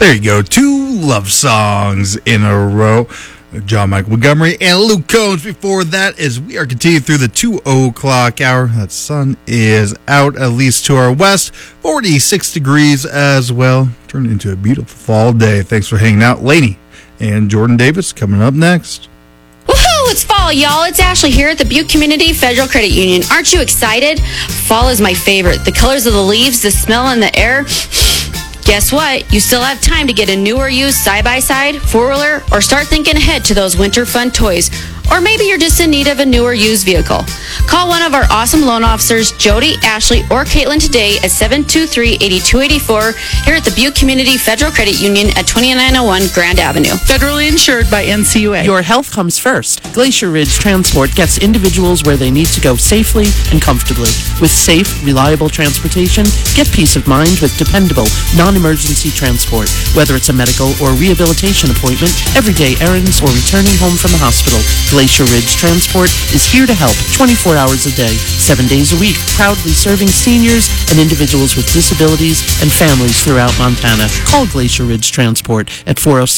There you go. 2 love songs in a row. John Michael Montgomery and Luke Combs. Before that, as we are continuing through the 2 o'clock hour, that sun is out, at least to our west. 46 degrees as well. Turned into a beautiful fall day. Thanks for hanging out. Lainey and Jordan Davis coming up next. Woohoo! It's fall, y'all. It's Ashley here at the Butte Community Federal Credit Union. Aren't you excited? Fall is my favorite. The colors of the leaves, the smell in the air. Guess what? You still have time to get a new or used side-by-side, four-wheeler, or start thinking ahead to those winter fun toys. Or maybe you're just in need of a new or used vehicle. Call one of our awesome loan officers, Jody, Ashley, or Caitlin today at 723-8284 here at the Butte Community Federal Credit Union at 2901 Grand Avenue. Federally insured by NCUA. Your health comes first. Glacier Ridge Transport gets individuals where they need to go safely and comfortably. With safe, reliable transportation, get peace of mind with dependable, non-emergency transport. Whether it's a medical or rehabilitation appointment, everyday errands, or returning home from the hospital, Glacier Ridge Transport is here to help 24 hours a day, 7 days a week, proudly serving seniors and individuals with disabilities and families throughout Montana. Call Glacier Ridge Transport at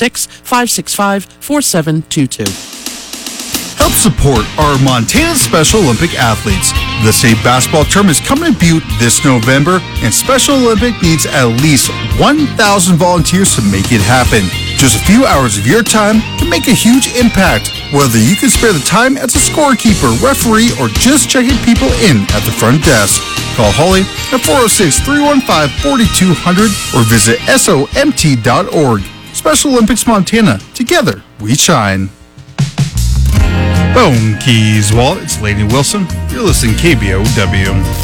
406-565-4722. Help support our Montana Special Olympic athletes. The state basketball tournament is coming to Butte this November, and Special Olympic needs at least 1,000 volunteers to make it happen. Just a few hours of your time can make a huge impact, whether you can spare the time as a scorekeeper, referee, or just checking people in at the front desk. Call Holly at 406-315-4200 or visit SOMT.org. Special Olympics Montana. Together, we shine. Bone Keys Wallet. It's Lainey Wilson. You're listening to KBOW.